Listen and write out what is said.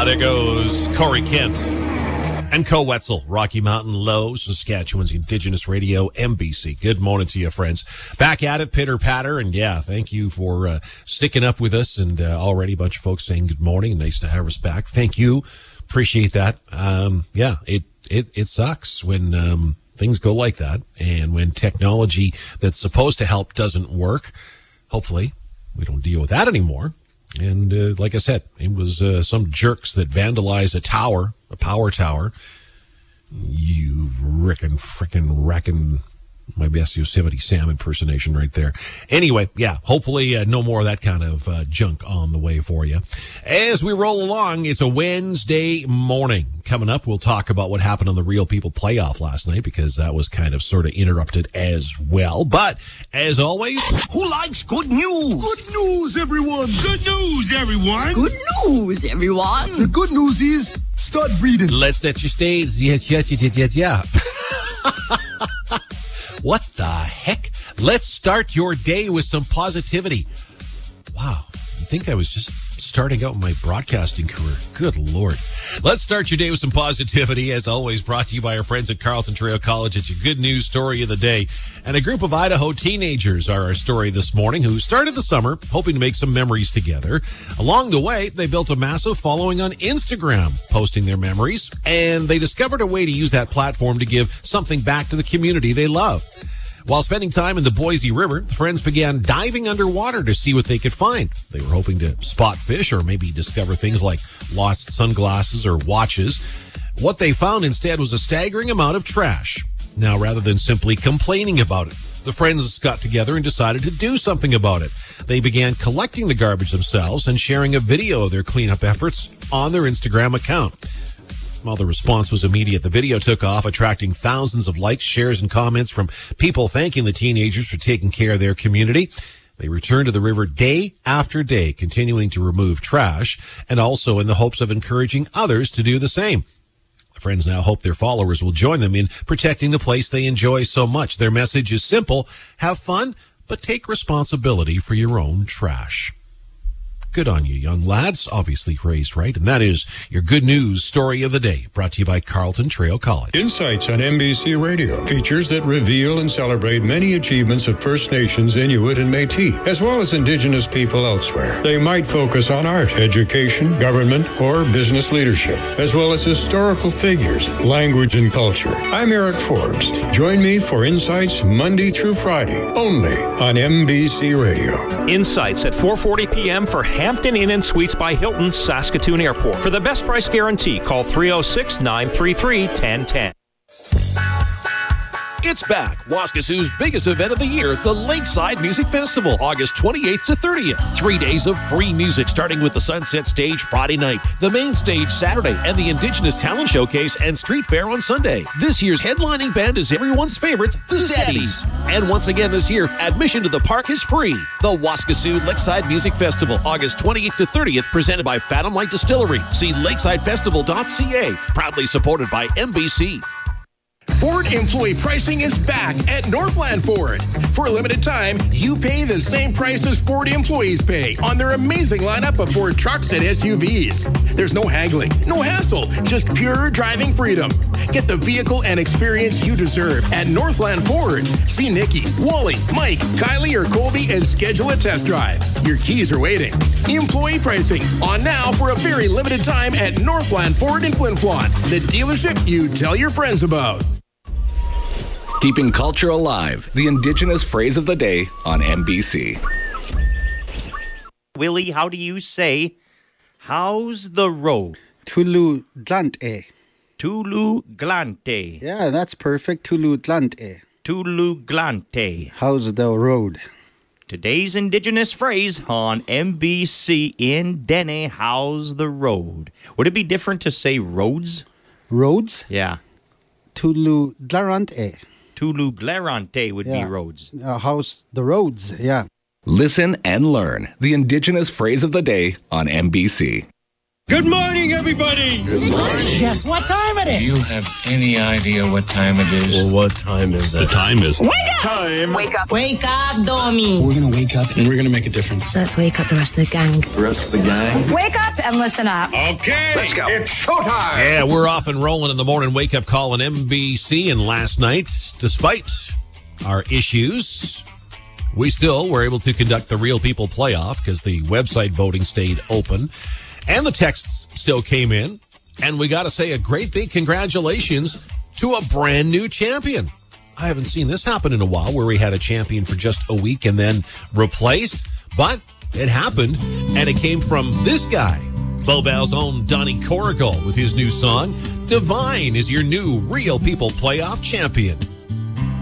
There goes Corey Kent and Co Wetzel, Rocky Mountain Low, Saskatchewan's Indigenous Radio, MBC. Good morning to you, friends. Back at it, pitter patter, and yeah, thank you for sticking up with us. And already a bunch of folks saying good morning. Nice to have us back. Thank you. Appreciate that. Yeah, it sucks when things go like that, and when technology that's supposed to help doesn't work. Hopefully, we don't deal with that anymore. And like I said, it was some jerks that vandalized a power tower. You frickin' my best Yosemite Sam impersonation right there. Anyway, yeah, hopefully no more of that kind of junk on the way for you. As we roll along, it's a Wednesday morning. Coming up, we'll talk about what happened on the Real People playoff last night, because that was kind of sort of interrupted as well. But as always, who likes good news? Good news, everyone. Good news, everyone. Good news, everyone. The good news is start breathing. Let's let you stay. Yeah. What the heck? Let's start your day with some positivity. Wow. You think I was just starting out my broadcasting career? Good Lord. Let's start your day with some positivity. As always, brought to you by our friends at Carleton Trail College. It's your good news story of the day. And a group of Idaho teenagers are our story this morning, who started the summer hoping to make some memories together. Along the way, they built a massive following on Instagram, posting their memories, and they discovered a way to use that platform to give something back to the community they love. While spending time in the Boise River, the friends began diving underwater to see what they could find. They were hoping to spot fish or maybe discover things like lost sunglasses or watches. What they found instead was a staggering amount of trash. Now, rather than simply complaining about it, the friends got together and decided to do something about it. They began collecting the garbage themselves and sharing a video of their cleanup efforts on their Instagram account. Well, the response was immediate. The video took off, attracting thousands of likes, shares, and comments from people thanking the teenagers for taking care of their community. They returned to the river day after day, continuing to remove trash, and also in the hopes of encouraging others to do the same. The friends now hope their followers will join them in protecting the place they enjoy so much. Their message is simple: have fun, but take responsibility for your own trash. Good on you, young lads. Obviously raised right. And that is your good news story of the day, brought to you by Carleton Trail College. Insights on MBC Radio. Features that reveal and celebrate many achievements of First Nations, Inuit, and Métis, as well as Indigenous people elsewhere. They might focus on art, education, government, or business leadership, as well as historical figures, language, and culture. I'm Eric Forbes. Join me for Insights Monday through Friday, only on MBC Radio. Insights at 4:40 p.m. for Hampton Inn and Suites by Hilton, Saskatoon Airport. For the best price guarantee, call 306-933-1010. It's back. Waskasoo's biggest event of the year, the Lakeside Music Festival, August 28th to 30th. 3 days of free music, starting with the Sunset Stage Friday night, the main stage Saturday, and the Indigenous Talent Showcase and Street Fair on Sunday. This year's headlining band is everyone's favorites, the Steadies. And once again this year, admission to the park is free. The Waskasoo Lakeside Music Festival, August 28th to 30th, presented by Fathom Light Distillery. See lakesidefestival.ca. Proudly supported by MBC. Ford employee pricing is back at Northland Ford. For a limited time, you pay the same price as Ford employees pay on their amazing lineup of Ford trucks and SUVs. There's no haggling, no hassle, just pure driving freedom. Get the vehicle and experience you deserve at Northland Ford. See Nikki, Wally, Mike, Kylie, or Colby and schedule a test drive. Your keys are waiting. Employee pricing on now for a very limited time at Northland Ford in Flin Flon, the dealership you tell your friends about. Keeping culture alive, the Indigenous phrase of the day on MBC. Willie, how do you say, how's the road? Tulu Glante. Tulu Glante. Yeah, that's perfect. Tulu Glante. Tulu Glante. How's the road? Today's Indigenous phrase on MBC in Dene, how's the road? Would it be different to say roads? Roads? Yeah. Tulu Glarante. Tulu Glarante would be roads. How's the roads? Yeah. Listen and learn the Indigenous phrase of the day on MBC. Good morning, everybody. Guess what time it is? Do you have any idea what time it is? Well, what time is it? The time is... Wake up! Time. Wake up. Wake up, Domi. We're going to wake up and we're going to make a difference. Let's wake up the rest of the gang. The rest of the gang? Wake up and listen up. Okay. Let's go. It's showtime. Yeah, we're off and rolling in the morning wake-up call on NBC. And last night, despite our issues, we still were able to conduct the Real People playoff because the website voting stayed open. And the texts still came in. And we got to say a great big congratulations to a brand new champion. I haven't seen this happen in a while where we had a champion for just a week and then replaced. But it happened, and it came from this guy. Bobal's own Donnie Corrigal with his new song, Divine, is your new Real People playoff champion.